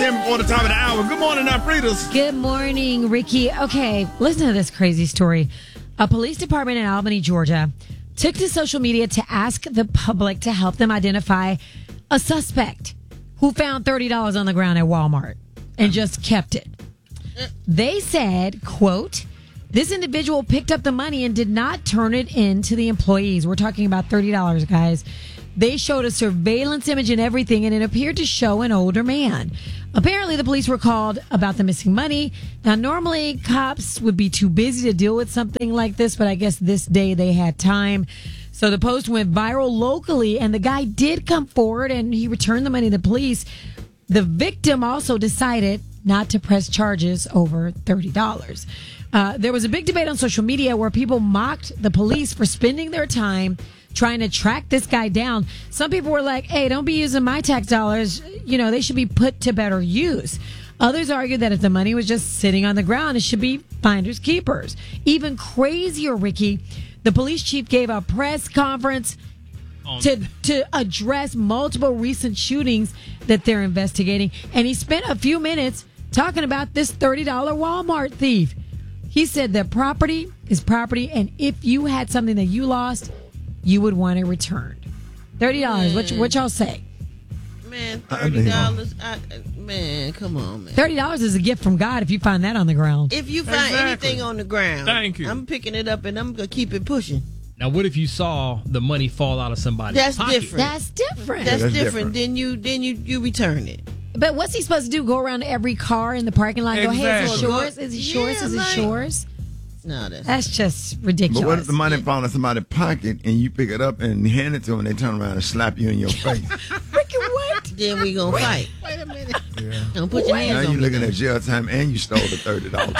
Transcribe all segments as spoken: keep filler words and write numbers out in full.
ten before the top of the hour. Good morning, Fritas. Good morning, Ricky. Okay, listen to this crazy story. A police department in Albany, Georgia, took to social media to ask the public to help them identify a suspect who found thirty dollars on the ground at Walmart and just kept it. They said, quote, this individual picked up the money and did not turn it in to the employees. We're talking about thirty dollars, guys. They showed a surveillance image and everything, and it appeared to show an older man. Apparently, the police were called about the missing money. Now, normally, cops would be too busy to deal with something like this, but I guess this day they had time. So the post went viral locally, and the guy did come forward, and he returned the money to the police. The victim also decided not to press charges over thirty dollars. Uh, there was a big debate on social media where people mocked the police for spending their time trying to track this guy down. Some people were like, hey, don't be using my tax dollars. You know, they should be put to better use. Others argued that if the money was just sitting on the ground, it should be finders keepers. Even crazier, Ricky, the police chief gave a press conference to to address multiple recent shootings that they're investigating. And he spent a few minutes talking about this thirty dollars Walmart thief. He said that property is property, and if you had something that you lost, you would want it returned. thirty dollars. What, what y'all say? Man, thirty dollars. I, man, come on, man. thirty dollars is a gift from God if you find that on the ground. If you find Exactly. anything on the ground, Thank you. I'm picking it up and I'm going to keep it pushing. Now, what if you saw the money fall out of somebody's That's pocket? different. That's different. That's, that's different. different. Then you then you, you return it. But what's he supposed to do? Go around to every car in the parking lot and go, hey, is it Exactly. yours? Is it yours? Yeah, Is it like- yours? No, that's That's just ridiculous. But what if the money fall in somebody's pocket and you pick it up and hand it to them and they turn around and slap you in your face? Ricky, what? then we gonna fight. Wait a minute. Yeah. Don't put your Now hands you're on me. looking at jail time and you stole the thirty dollars.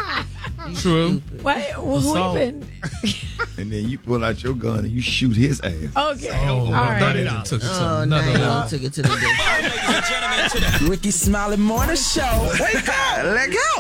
True. Why, well, who Assault. even? And then you pull out your gun and you shoot his ass. Okay. Oh, All right. thirty dollars. Took it to Oh, another no, level. you took it to the day. Ricky Smiley Morning Show. Wake up. Let go.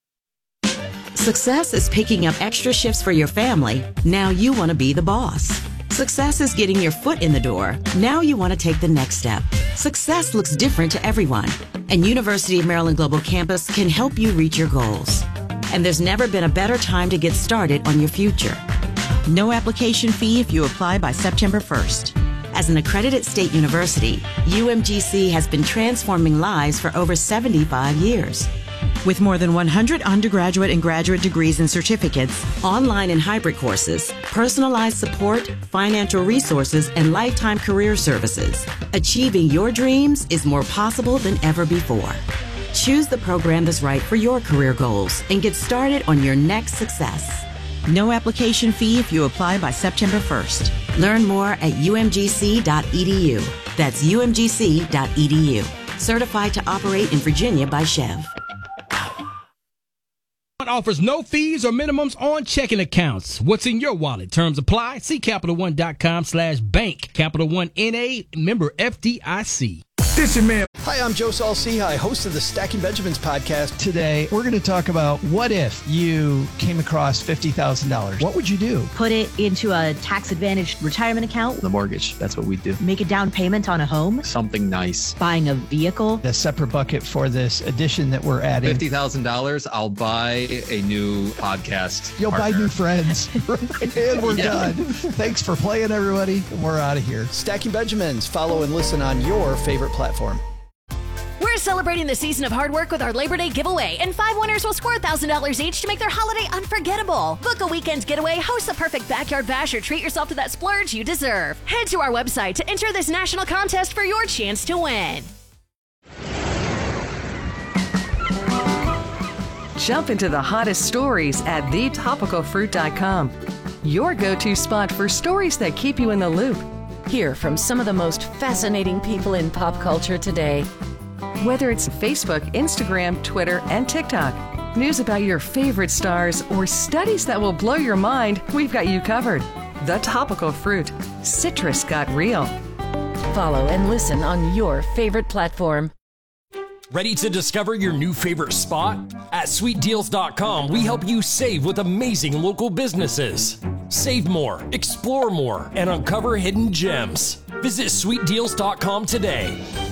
Success is picking up extra shifts for your family. Now you want to be the boss. Success is getting your foot in the door. Now you want to take the next step. Success looks different to everyone, and University of Maryland Global Campus can help you reach your goals. And there's never been a better time to get started on your future. No application fee if you apply by September first. As an accredited state university, U M G C has been transforming lives for over seventy-five years. With more than one hundred undergraduate and graduate degrees and certificates, online and hybrid courses, personalized support, financial resources, and lifetime career services, achieving your dreams is more possible than ever before. Choose the program that's right for your career goals and get started on your next success. No application fee if you apply by September first. Learn more at U M G C dot E D U. That's U M G C dot E D U. Certified to operate in Virginia by Chev. Offers no fees or minimums on checking accounts. What's in your wallet? Terms apply. See Capital One dot com slash bank. Capital One N A, member F D I C. This your man. Hi, I'm Joe Saul-Sehy, host of the Stacking Benjamins podcast. Today, we're going to talk about what if you came across fifty thousand dollars? What would you do? Put it into a tax-advantaged retirement account. The mortgage, that's what we do. Make a down payment on a home. Something nice. Buying a vehicle. A separate bucket for this addition that we're adding. fifty thousand dollars, I'll buy a new podcast You'll partner. buy new friends. And we're done. Thanks for playing, everybody. We're out of here. Stacking Benjamins. Follow and listen on your favorite platform. We're celebrating the season of hard work with our Labor Day giveaway, and five winners will score one thousand dollars each to make their holiday unforgettable. Book a weekend getaway, host the perfect backyard bash, or treat yourself to that splurge you deserve. Head to our website to enter this national contest for your chance to win. Jump into the hottest stories at the topical fruit dot com. Your go-to spot for stories that keep you in the loop. Hear from some of the most fascinating people in pop culture today. Whether it's Facebook, Instagram, Twitter, and TikTok, news about your favorite stars, or studies that will blow your mind, we've got you covered. The Topical Fruit. Citrus got real. Follow and listen on your favorite platform. Ready to discover your new favorite spot? At sweet deals dot com, we help you save with amazing local businesses. Save more, explore more, and uncover hidden gems. Visit sweet deals dot com today.